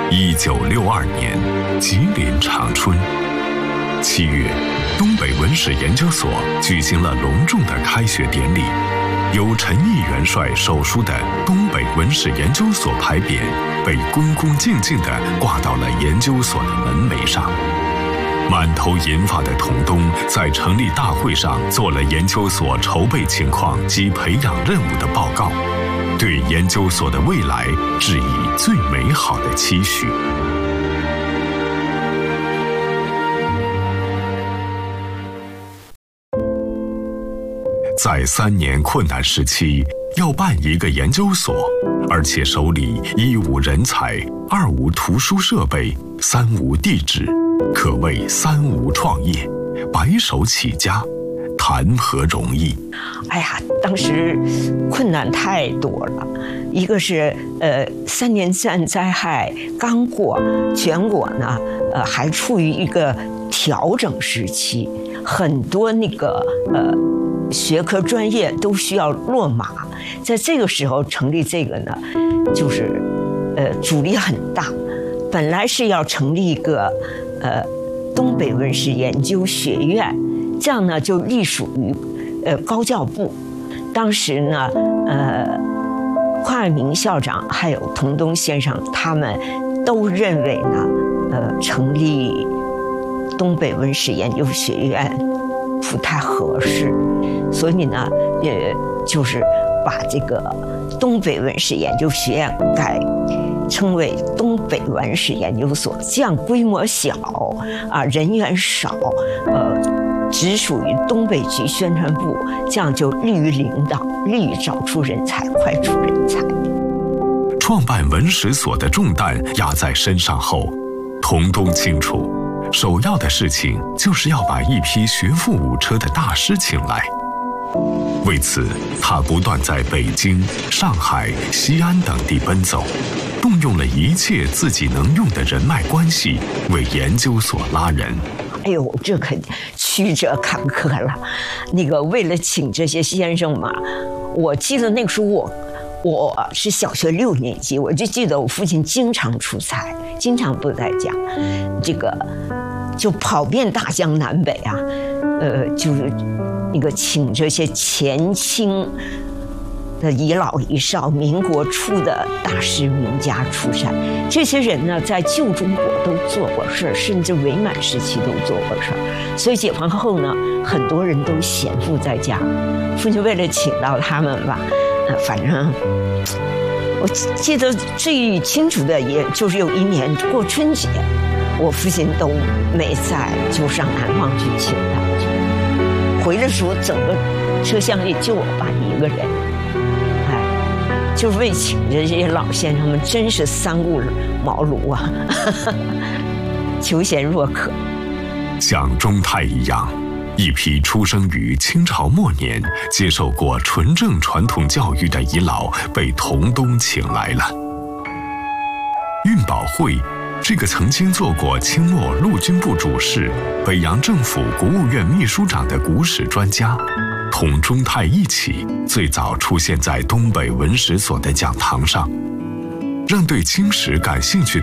1962年，吉林长春。7月，东北文史研究所举行了隆重的开学典礼，由陈毅元帅手书的东北文史研究所牌匾被恭恭敬敬地挂到了研究所的门楣上。满头银发的童东在成立大会上做了研究所筹备情况及培养任务的报告，对研究所的未来致以最美好的期许。在3年困难时期，要办一个研究所，而且手里1无人才，2无图书设备，3无地址，可谓3无创业，白手起家，谈何容易？ 哎呀，当时困难太多了，一个是3年自然灾害刚过，全国呢还处于一个调整时期，很多那个学科专业都需要落马，在这个时候成立这个呢，就是阻力很大。本来是要成立一个东北文史研究学院，这样呢就隶属于高教部。当时呢邝爱民校长还有童东先生，他们都认为呢成立东北文史研究学院不太合适，所以呢也就是把这个东北文史研究学院改称为东北文史研究所，这样规模小啊，人员少，只属于东北局宣传部，这样就利于领导，利于找出人才，快出人才。 创办文史所的重担压在身上后，童东清楚，首要的事情就是要把一批学富五车的大师请来。为此，他不断在北京、上海、西安等地奔走，动用了一切自己能用的人脉关系，为研究所拉人。 哎呦，这可曲折坎坷了。那个为了请这些先生嘛，我记得那个时候我是小学6年级，我就记得我父亲经常出差，经常不在家，这个就跑遍大江南北啊，就是那个请这些前清的遗老遗少、民国初的大师名家出山。这些人呢，在旧中国都做过事，甚至伪满时期都做过事，所以解放后呢，很多人都闲赋在家。父亲为了请到他们吧，反正我记得最清楚的，也就是有一年过春节，我父亲都没在，就上南方去请他去。回来的时候，整个车厢里就我爸一个人，就是为请着这些老先生们，真是3顾茅庐啊，求贤若渴。 像钟泰一样，一批出生于清朝末年、接受过纯正传统教育的遗老被童东请来了。运宝会，这个曾经做过清末陆军部主事、北洋政府国务院秘书长的古史专家，同钟泰一起最早出现在东北文史所的讲堂上，让对清史感兴趣的